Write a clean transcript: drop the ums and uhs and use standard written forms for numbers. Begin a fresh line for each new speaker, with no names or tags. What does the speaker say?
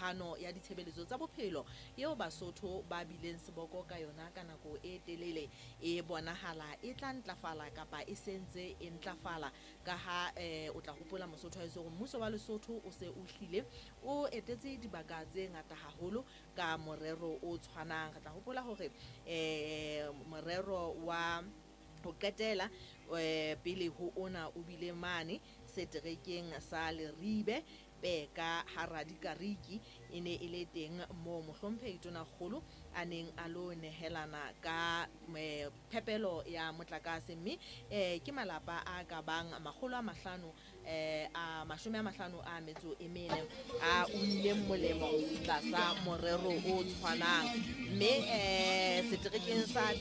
phano ya ditshebeletso tsa bophelo eo Basotho ba bileng seboko ka yona ka nako e telele e bonahala e tla ntlafala kapa e sentse e ntlafala ka ha o tla hopola Mosotho a itse hore mmuso wa Lesotho o se o hlile o etetse dibaka tse ngata haholo ka morero o tshwanang. Re tla hopola hore morero wa ho qetela pele ho ona o bile mane seterekeng sa Leribe Peka hara dikariki e ne e le teng moo mohlomphehi Tonakgolo a neng a lo nehelana ka phepelo ya motlakase, mme ke malapa a ka bang 550 a metso e mene a unileng molemo tlasa morero o tshwanang, mme seterekeng sa